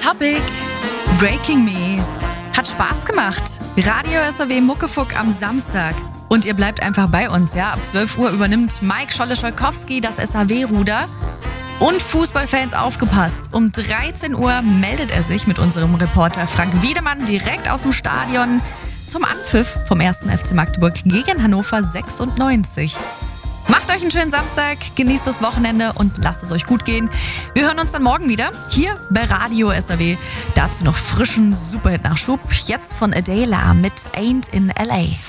Topic, Breaking Me. Hat Spaß gemacht. Radio SAW Muckefuck am Samstag. Und ihr bleibt einfach bei uns, ja? Ab 12 Uhr übernimmt Mike Scholle-Scholkowski das SAW-Ruder. Und Fußballfans aufgepasst. Um 13 Uhr meldet er sich mit unserem Reporter Frank Wiedemann direkt aus dem Stadion zum Anpfiff vom 1. FC Magdeburg gegen Hannover 96. Macht euch einen schönen Samstag, genießt das Wochenende und lasst es euch gut gehen. Wir hören uns dann morgen wieder hier bei Radio SAW. Dazu noch frischen Superhit-Nachschub. Jetzt von Adela mit Ain't in LA.